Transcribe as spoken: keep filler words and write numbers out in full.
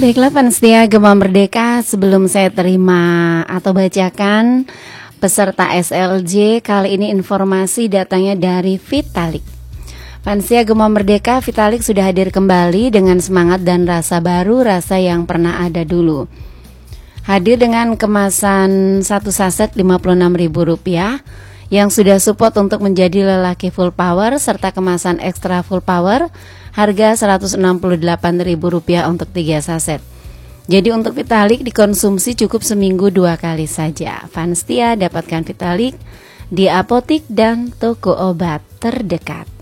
Baiklah Fansetia Gema Merdeka, sebelum saya terima atau bacakan peserta S L J, kali ini informasi datangnya dari Vitalik. Fansetia Gema Merdeka, Vitalik sudah hadir kembali dengan semangat dan rasa baru, rasa yang pernah ada dulu. Hadir dengan kemasan satu saset lima puluh enam ribu rupiah yang sudah support untuk menjadi lelaki full power, serta kemasan ekstra full power harga seratus enam puluh delapan ribu rupiah untuk tiga saset. Jadi untuk Vitalik dikonsumsi cukup seminggu dua kali saja. Fansetia dapatkan Vitalik di apotik dan toko obat terdekat.